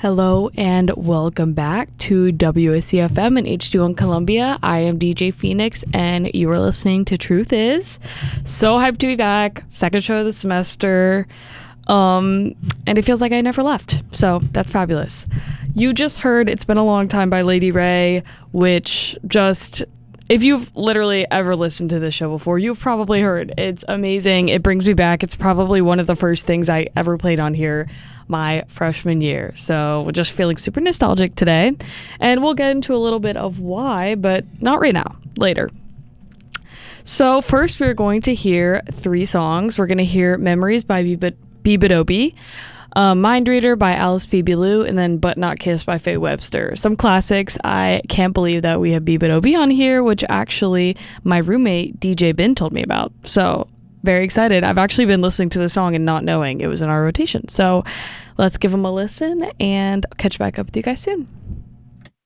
Hello and welcome back to WSCFM and H2 Columbia. I am DJ Phoenix and you are listening to Truth Is. So hyped to be back. Second show of the semester. And it feels like I never left. So that's fabulous. You just heard It's Been a Long Time by Lady Ray, which just... If you've literally ever listened to this show before, you've probably heard. It's amazing. It brings me back. It's probably one of the first things I ever played on here my freshman year. So we're just feeling super nostalgic today. And we'll get into a little bit of why, but not right now. Later. So first we're going to hear 3 songs. We're going to hear Memories by Beabadobe, Mind Reader by Alice Phoebe Lou, and then But Not Kissed by Faye Webster. Some classics. I can't believe that we have Beabadobe on here, which actually my roommate DJ Ben told me about. So very excited. I've actually been listening to the song and not knowing it was in our rotation. So let's give them a listen and I'll catch back up with you guys soon.